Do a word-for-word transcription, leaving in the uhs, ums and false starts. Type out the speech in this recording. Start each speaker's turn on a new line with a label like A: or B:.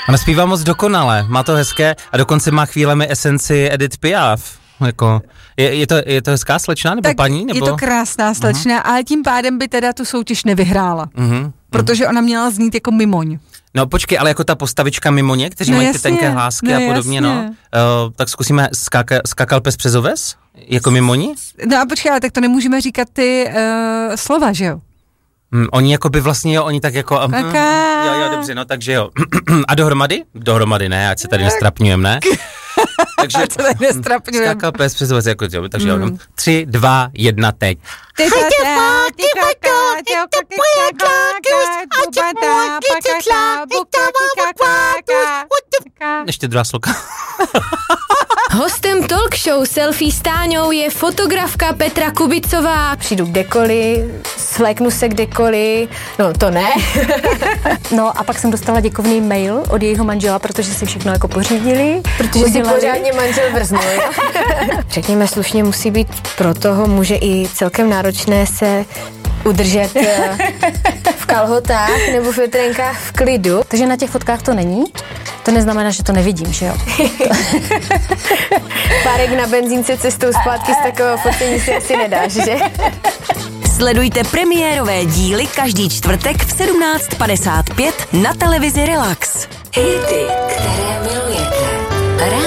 A: Ona zpívá moc dokonale, má to hezké a dokonce má chvílemi esenci Edith Piaf. Jako, je, je, to, je to hezká slečna nebo
B: tak
A: paní? Nebo?
B: Je to krásná slečna, uh-huh. ale tím pádem by teda tu soutěž nevyhrála. Uh-huh. Protože ona měla znít jako Mimoň.
A: No počkej, ale jako ta postavička Mimoně, kteří no mají jasně, ty tenké hlásky no a podobně, jasně. no. Uh, tak zkusíme skaka, skakal pes přes oves? Jako Mimoni?
B: No a počkej, ale tak to nemůžeme říkat ty uh, slova, že jo?
A: Hmm, oni jako by vlastně, jo, oni tak jako... Um, jo, jo, dobře, no takže jo. A dohromady? Dohromady ne, ať se tady nestrapňujeme, ne? Takže
B: ať se tady nestrapňujeme.
A: Skakal pes přes oves, jako jo, takže mm. jo. Tři, dva, jedna, teď. Ještě druhá sloka.
C: Hostem talk show Selfie s Táňou je fotografka Petra Kubicová. Přijdu kdekoliv, svléknu se kdekoliv, no to ne.
D: No a pak jsem dostala děkovný mail od jejího manžela, protože si všechno jako pořídili.
C: Protože si pořádně manžel vrznul. Řekněme slušně, musí být pro toho muže i celkem náročné se udržet v kalhotách nebo v větrenkách v klidu.
D: Takže na těch fotkách to není. To neznamená, že to nevidím, že jo?
C: Párek na benzínce cestou zpátky z takového focení si asi nedáš, že?
E: Sledujte premiérové díly každý čtvrtek v sedmnáct padesát pět na televizi Relax. Hity, které